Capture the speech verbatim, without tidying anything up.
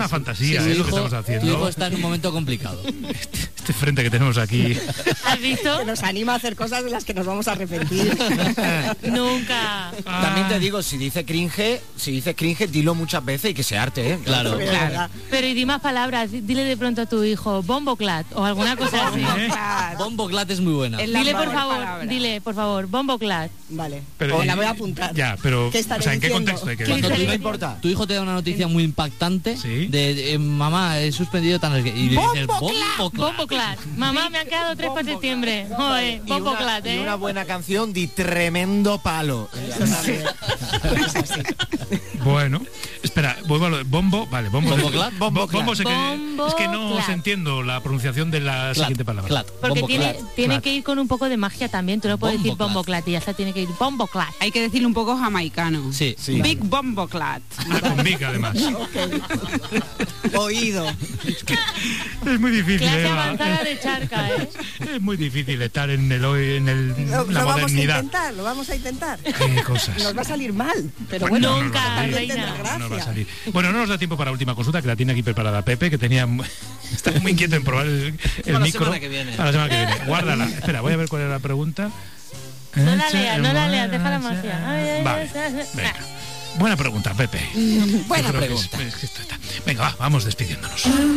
una fantasía, sí, es lo que hijo, estamos haciendo. Tu hijo está en un momento complicado. Este, este frente que tenemos aquí. ¿Has visto? Que nos anima a hacer cosas de las que nos vamos a arrepentir. Nunca. Ah. También te digo, si dice cringe, si dices cringe, dilo muchas veces y que se arte, ¿eh? Claro. Claro. Pero y di más palabras, dile de pronto a tu hijo, bomboclat o alguna cosa así. ¿Eh? Bomboclat es muy buena. Es la Dile por mejor favor, palabra. dile por favor, bomboclat. Vale, Pero, me la y- voy a apuntar. Ya, pero, ¿Qué o estaré sea, ¿en qué diciendo? contexto hay que ¿Qué decir? Cuando tú dice? no importa. Tu hijo te da una noticia muy impactante Sí. de, de, eh, mamá, he suspendido tan... Y le dices, bomboclat. Bomboclat. Mamá, me han quedado tres para septiembre. Joder, Y una, bomboclat, y ¿eh? una buena canción de tremendo palo. Bueno, espera, vuelvo a lo de bombo, vale, bombo. ¿Bomboclat? Bombo, bombo sé que, Bombo es que no clat. os entiendo la pronunciación de la Clat, siguiente palabra. clat, Porque bomboclat. tiene, tiene Clat. que ir con un poco de magia también. Tú no puedes decir Bomboclat. bomboclat y ya está, tiene que ir bomboclat. Hay que decirle un poco jamaicano. Sí, Sí. Big Bomboclat. Ah, con Vic, además. Oído. Es muy difícil, Clase Eva. avanzada de charca, ¿eh? Es muy difícil estar en el hoy, en el, Lo, la lo vamos a modernidad. intentar, lo vamos a intentar. Qué cosas. Nos va a salir mal, pero Bueno, bueno, no nos va a Nunca, salir. reina. Gracia. No nos va a salir. Bueno, no nos da tiempo para la última consulta, que la tiene aquí preparada Pepe, que tenía está muy inquieto en probar el, el Para la micro. semana que viene. Para la semana que viene. Guárdala. Espera, voy a ver cuál era la pregunta. No la leas, no la leas, deja la magia. Ay, ay, Vale, ay, ay, ay. venga. Buena pregunta, Pepe. Buena Yo creo que es- pregunta. es que esto está- Venga, va, vamos despidiéndonos.